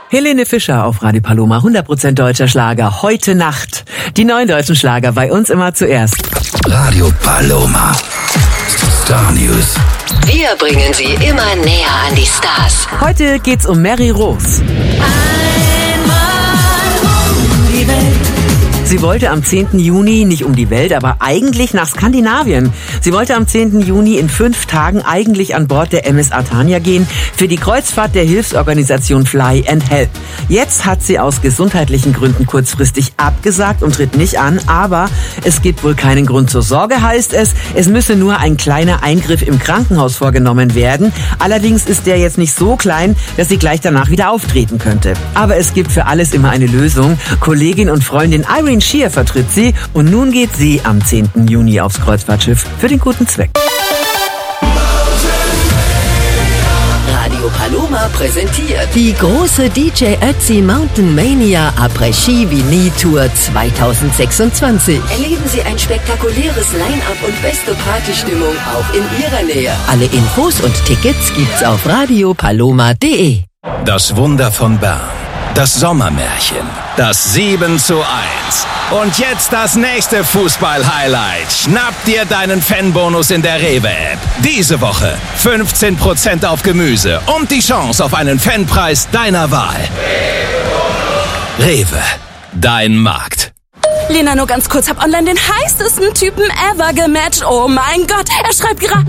Helene Fischer auf Radio Paloma, 100% deutscher Schlager, heute Nacht. Die neuen deutschen Schlager bei uns immer zuerst. Radio Paloma, Star News. Wir bringen sie immer näher an die Stars. Heute geht's um Mary Rose. Sie wollte am 10. Juni nicht um die Welt, aber eigentlich nach Skandinavien. Sie wollte am 10. Juni in 5 Tagen eigentlich an Bord der MS Artania gehen für die Kreuzfahrt der Hilfsorganisation Fly and Help. Jetzt hat sie aus gesundheitlichen Gründen kurzfristig abgesagt und tritt nicht an, aber es gibt wohl keinen Grund zur Sorge, heißt es. Es müsse nur ein kleiner Eingriff im Krankenhaus vorgenommen werden. Allerdings ist der jetzt nicht so klein, dass sie gleich danach wieder auftreten könnte. Aber es gibt für alles immer eine Lösung. Kollegin und Freundin Irene Shear vertritt sie und nun geht sie am 10. Juni aufs Kreuzfahrtschiff für den guten Zweck. Radio Paloma präsentiert Die große DJ Ötzi Mountain Mania Après-Ski Vini Tour 2026. Erleben Sie ein spektakuläres Line-Up und beste Partystimmung auch in Ihrer Nähe. Alle Infos und Tickets gibt's auf radiopaloma.de. Das Wunder von Bern. Das Sommermärchen. Das 7:1. Und jetzt das nächste Fußball-Highlight. Schnapp dir deinen Fanbonus in der Rewe-App. Diese Woche 15% auf Gemüse und die Chance auf einen Fanpreis deiner Wahl. Rewe, dein Markt. Lena, nur ganz kurz, hab online den heißesten Typen ever gematcht. Oh mein Gott, er schreibt gerade...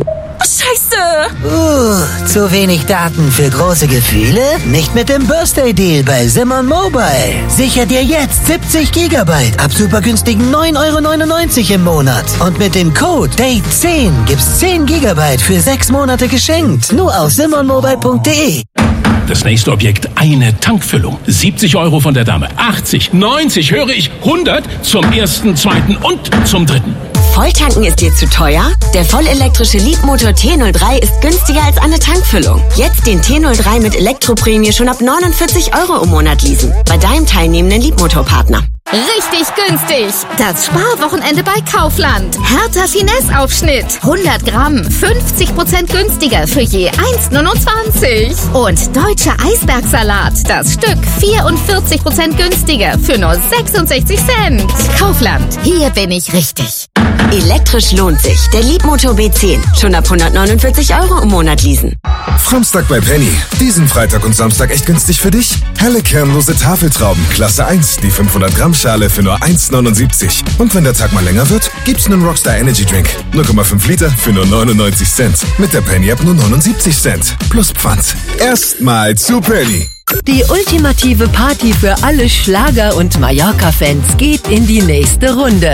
Scheiße! Zu wenig Daten für große Gefühle? Nicht mit dem Birthday-Deal bei Simon Mobile. Sicher dir jetzt 70 GB ab super günstigen 9,99 € im Monat. Und mit dem Code DATE10 gibt's 10 GB für 6 Monate geschenkt. Nur auf simonmobile.de. Das nächste Objekt, eine Tankfüllung. 70 € von der Dame. 80, 90, höre ich 100 zum 1., 2. und zum 3. Volltanken ist dir zu teuer? Der vollelektrische Leapmotor T03 ist günstiger als eine Tankfüllung. Jetzt den T03 mit Elektroprämie schon ab 49 € im Monat leasen. Bei deinem teilnehmenden Leapmotor-Partner. Richtig günstig. Das Sparwochenende bei Kaufland. Hertha Finesse-Aufschnitt. 100 Gramm. 50% günstiger für je 1,29. Und deutscher Eisbergsalat. Das Stück 44% günstiger für nur 66 Cent. Kaufland. Hier bin ich richtig. Elektrisch lohnt sich. Der Leapmotor B10. Schon ab 149 € im Monat leasen. Samstag bei Penny. Diesen Freitag und Samstag echt günstig für dich? Helle kernlose Tafeltrauben, Klasse 1, die 500 Gramm Schale für nur 1,79. Und wenn der Tag mal länger wird, gibt's einen Rockstar Energy Drink. 0,5 Liter für nur 99 Cent. Mit der Penny App nur 79 Cent. Plus Pfand. Erstmal zu Penny. Die ultimative Party für alle Schlager- und Mallorca-Fans geht in die nächste Runde.